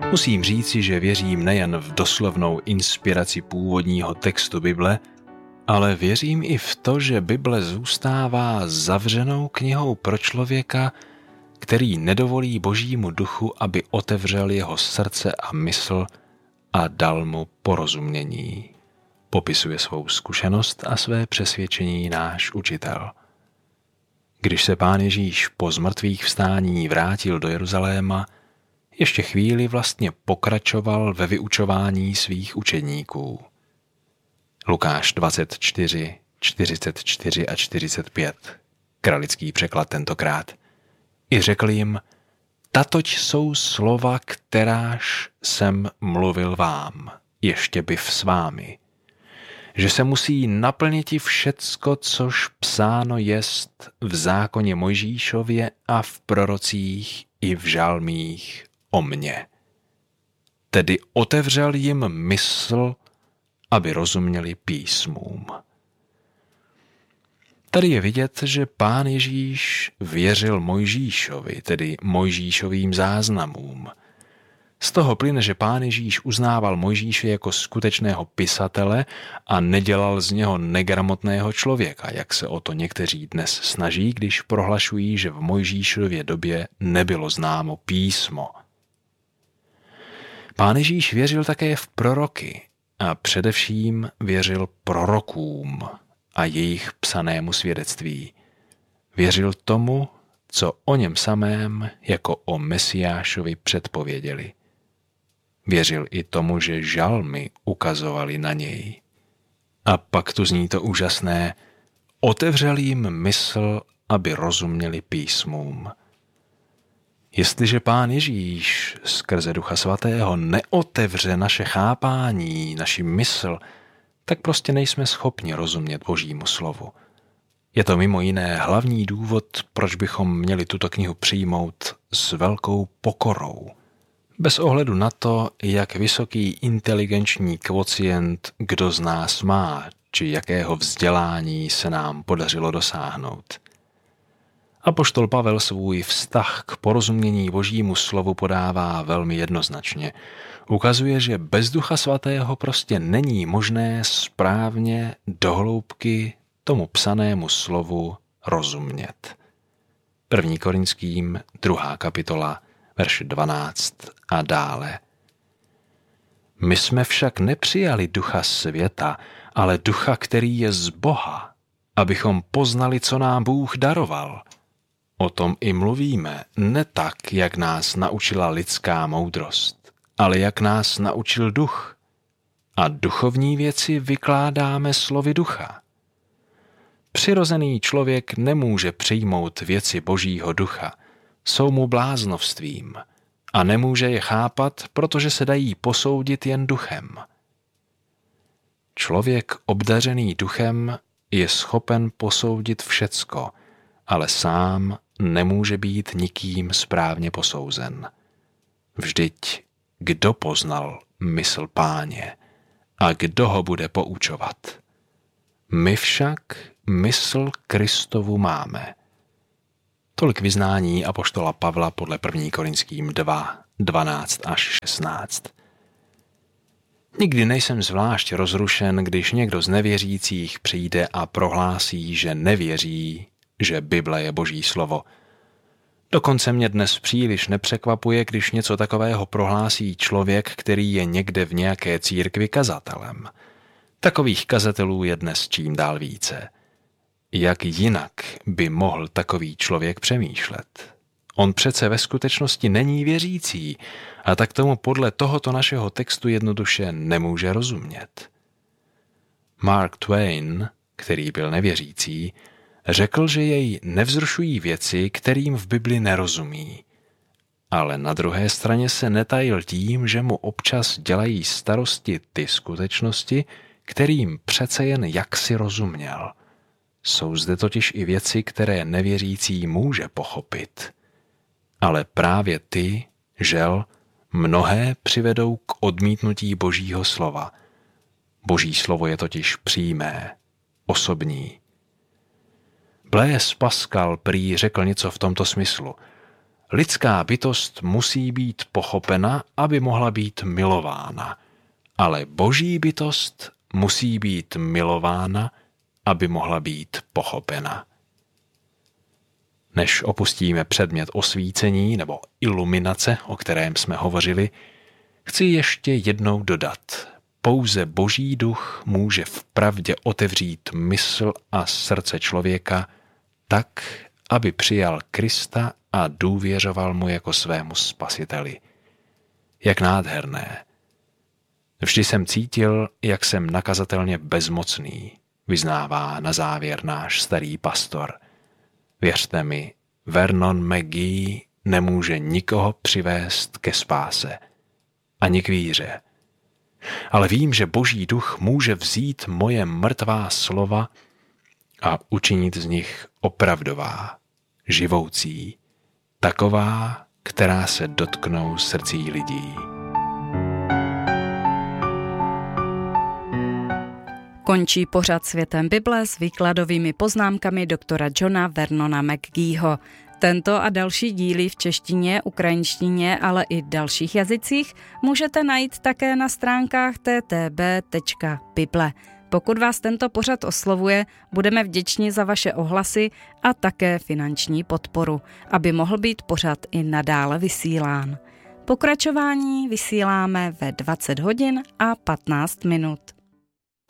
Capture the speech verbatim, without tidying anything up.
Musím říci, že věřím nejen v doslovnou inspiraci původního textu Bible, ale věřím i v to, že Bible zůstává zavřenou knihou pro člověka, který nedovolí Božímu duchu, aby otevřel jeho srdce a mysl a dal mu porozumění. Popisuje svou zkušenost a své přesvědčení náš učitel. Když se Pán Ježíš po zmrtvých vstání vrátil do Jeruzaléma, ještě chvíli vlastně pokračoval ve vyučování svých učedníků. Lukáš dvacet čtyři, čtyřicet čtyři a čtyřicet pět, kralický překlad tentokrát. I řekl jim, tatoť jsou slova, kteráž jsem mluvil vám, ještě byv s vámi, že se musí naplniti všecko, což psáno jest v zákoně Mojžíšově a v prorocích i v žalmích o mně. Tedy otevřel jim mysl, aby rozuměli písmům. Tady je vidět, že Pán Ježíš věřil Mojžíšovi, tedy Mojžíšovým záznamům. Z toho plyne, že Pán Ježíš uznával Mojžíše jako skutečného pisatele a nedělal z něho negramotného člověka, jak se o to někteří dnes snaží, když prohlašují, že v Mojžíšově době nebylo známo písmo. Pán Ježíš věřil také v proroky a především věřil prorokům a jejich psanému svědectví. Věřil tomu, co o něm samém jako o Mesiášovi předpověděli. Věřil i tomu, že žalmy ukazovali na něj. A pak tu zní to úžasné, otevřel jim mysl, aby rozuměli písmům. Jestliže Pán Ježíš skrze Ducha Svatého neotevře naše chápání, naši mysl, tak prostě nejsme schopni rozumět Božímu slovu. Je to mimo jiné hlavní důvod, proč bychom měli tuto knihu přijmout s velkou pokorou. Bez ohledu na to, jak vysoký inteligenční kvocient kdo z nás má, či jakého vzdělání se nám podařilo dosáhnout. Apoštol Pavel svůj vztah k porozumění Božímu slovu podává velmi jednoznačně. Ukazuje, že bez Ducha Svatého prostě není možné správně do hloubky tomu psanému slovu rozumět. První Korinským, druhá kapitola, verš dvanáct a dále. My jsme však nepřijali ducha světa, ale ducha, který je z Boha, abychom poznali, co nám Bůh daroval. O tom i mluvíme, ne tak, jak nás naučila lidská moudrost, ale jak nás naučil duch. A duchovní věci vykládáme slovy ducha. Přirozený člověk nemůže přijmout věci Božího ducha, jsou mu bláznovstvím a nemůže je chápat, protože se dají posoudit jen duchem. Člověk obdařený duchem je schopen posoudit všecko, ale sám nemůže být nikým správně posouzen. Vždyť kdo poznal mysl Páně a kdo ho bude poučovat? My však mysl Kristovu máme. Tolik vyznání apoštola Pavla podle první Korinským dva, dvanáct až šestnáct. Nikdy nejsem zvlášť rozrušen, když někdo z nevěřících přijde a prohlásí, že nevěří, že Bible je Boží slovo. Dokonce mě dnes příliš nepřekvapuje, když něco takového prohlásí člověk, který je někde v nějaké církvi kazatelem. Takových kazatelů je dnes čím dál více. Jak jinak by mohl takový člověk přemýšlet? On přece ve skutečnosti není věřící a tak tomu podle tohoto našeho textu jednoduše nemůže rozumět. Mark Twain, který byl nevěřící, řekl, že jej nevzrušují věci, kterým v Bibli nerozumí. Ale na druhé straně se netajil tím, že mu občas dělají starosti ty skutečnosti, kterým přece jen jaksi rozuměl. Jsou zde totiž i věci, které nevěřící může pochopit. Ale právě ty, žel, mnohé přivedou k odmítnutí Božího slova. Boží slovo je totiž přímé, osobní. Blaise Pascal prý řekl něco v tomto smyslu. Lidská bytost musí být pochopena, aby mohla být milována, ale boží bytost musí být milována, aby mohla být pochopena. Než opustíme předmět osvícení nebo iluminace, o kterém jsme hovořili, chci ještě jednou dodat. Pouze Boží duch může vpravdě otevřít mysl a srdce člověka tak, aby přijal Krista a důvěřoval mu jako svému spasiteli. Jak nádherné. Vždy jsem cítil, jak jsem nakazatelně bezmocný, vyznává na závěr náš starý pastor. Věřte mi, Vernon McGee nemůže nikoho přivést ke spáse, ani k víře. Ale vím, že Boží duch může vzít moje mrtvá slova a učinit z nich opravdová, živoucí, taková, která se dotknou srdcí lidí. Končí pořad Světem Bible s výkladovými poznámkami doktora Johna Vernona McGeeho. Tento a další díly v češtině, ukrajinštině, ale i dalších jazycích můžete najít také na stránkách t t b tečka bible. Pokud vás tento pořad oslovuje, budeme vděční za vaše ohlasy a také finanční podporu, aby mohl být pořad i nadále vysílán. Pokračování vysíláme ve dvacet hodin a patnáct minut.